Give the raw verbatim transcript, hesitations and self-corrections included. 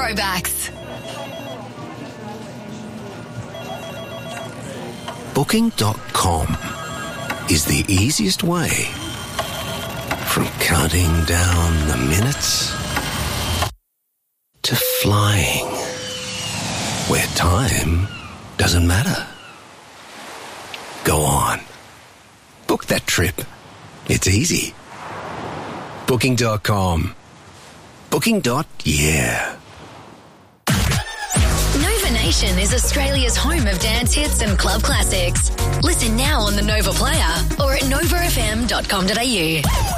Throwbacks. Booking dot com is the easiest way from counting down the minutes to flying where time doesn't matter. Go on. Book that trip. It's easy. Booking dot com. Booking. Yeah. Nova Nation is Australia's home of dance hits and club classics. Listen now on the Nova Player or at nova f m dot com dot a u.